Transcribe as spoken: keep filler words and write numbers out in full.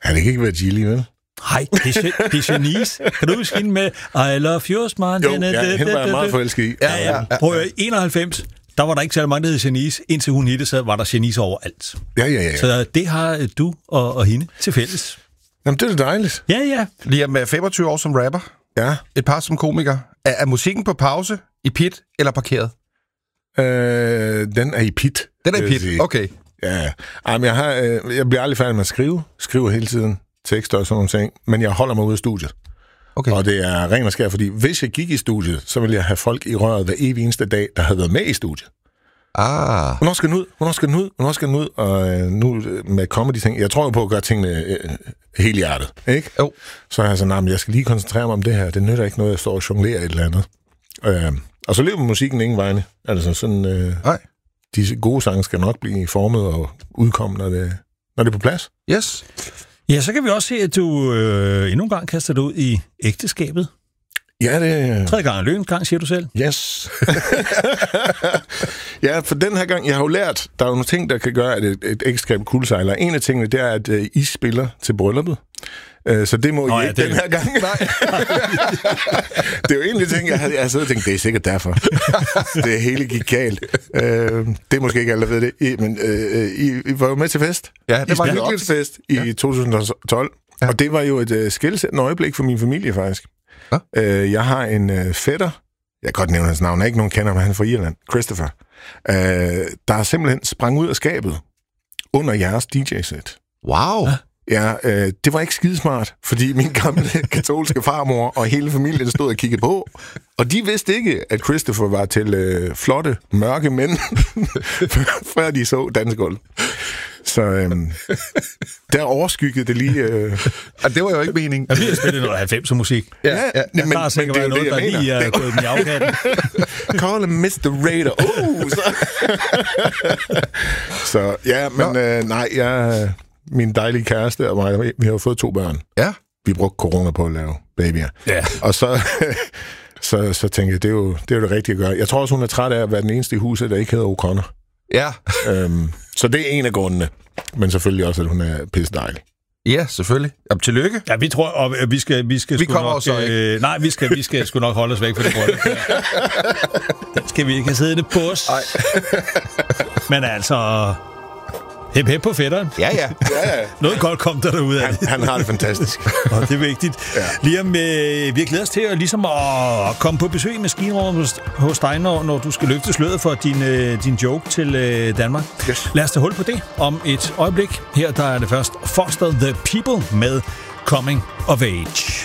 Kan det ikke være Gilly, vel? Nej, det er, det er Shanice. Kan du huske hende med I love you, smart? Jo, ja, hende var jeg meget forelsket i. Ja, ja. ja. På enoghalvfems, der var der ikke særlig mange, der hed Shanice. Indtil hun hittede, så var der Shanice overalt. Ja, ja, ja. Så det har du og, og hende til fælles. Jamen, det er da dejligt. Ja, ja. Lige med femogtyve år som rapper. Ja. Et par som komiker. Er, er musikken på pause, i pit eller parkeret? Øh, den er i pit. Den er i pit, okay. Ja, Jamen, jeg, har, øh, jeg bliver aldrig færdig med at skrive. Skriver hele tiden tekster og sådan nogle ting. Men jeg holder mig ude af studiet. Okay. Og det er ren og skær, fordi hvis jeg gik i studiet, så ville jeg have folk i røret hver evig eneste dag, der havde været med i studiet. Ah. Hvornår skal den ud? Hvornår skal den ud? Hvornår skal den ud? Og øh, nu med comedy-ting, jeg tror jo på at gøre tingene øh, helt hjertet, ikke? Jo. Så er jeg sådan, jeg skal lige koncentrere mig om det her. Det nytter ikke noget, jeg står og jonglerer et eller andet. Øh, og så løber musikken ingen vegne. Altså sådan, øh, Nej. Disse gode sange skal nok blive formet og udkomme, når det, når det er på plads. Yes. Ja, så kan vi også se, at du øh, endnu en gang kaster dig ud i ægteskabet. Ja, det... Tredje gang er løn, gang, siger du selv. Yes. Ja, for den her gang, jeg har jo lært, der er jo nogle ting, der kan gøre, at et, et ægteskab kuldsejler. En af tingene, det er, at uh, I spiller til brylluppet. Uh, så det må Nå, I ja, ikke den her gang. Nej. Det er jo egentlig ting, jeg har, jeg har siddet og tænkt, det er sikkert derfor. Det hele gik galt. Uh, det er måske ikke alle, der ved det. I, men uh, I, I var jo med til fest. Ja, det I var spillede op til fest i ja. to tusind og tolv. Ja. Og det var jo et uh, skelsættende øjeblik for min familie, faktisk. Ja. Uh, jeg har en uh, fætter, jeg kan godt nævne hans navn, jeg er ikke nogen kender, men han er fra Irland, Christopher, uh, der er simpelthen sprang ud af skabet under jeres D J-sæt. Wow! Ja. Ja, øh, det var ikke skidesmart, fordi min gamle katolske farmor og hele familien stod og kiggede på, og de vidste ikke, at Christopher var til øh, flotte, mørke mænd, før de så dansegulv. Så øh, der overskyggede det lige... Øh... Og det var jo ikke meningen. Jeg bliver spillet noget halvfemser musik. Ja, ja, ja men, der er sikkert været noget, der lige er gået den i afkatten. Call him mister Raider. Uh, så. Så ja, men øh, nej, jeg... Min dejlige kæreste og mig, vi har jo fået to børn. Ja. Vi brugte corona på at lave babyer. Ja. Og så, så, så tænkte jeg, det er, jo, det er jo det rigtige at gøre. Jeg tror også, hun er træt af at være den eneste i huset, der ikke hedder O'Connor. Ja. øhm, så det er en af grundene. Men selvfølgelig også, at hun er pisse dejlig. Ja, selvfølgelig. Jamen, tillykke. Ja, vi tror, og vi skal... Vi, skal vi kommer nok, også ikke. Øh, nej, vi skal, vi skal sgu nok holde os væk fra det bryllup. Den skal vi ikke have siddende på os. Nej. Men altså... Hep, hep på fætteren. Ja, ja. ja, ja. Noget godt kom der derude af han, det. Han har det fantastisk. Og det er vigtigt. Ja. Lige om, øh, vi glæder os til at, ligesom at komme på besøg i maskinrummet hos dig, når, når du skal løfte sløret for din, øh, din joke til øh, Danmark. Yes. Lad os tage hul på det om et øjeblik. Her der er det først Foster the People med Coming of Age.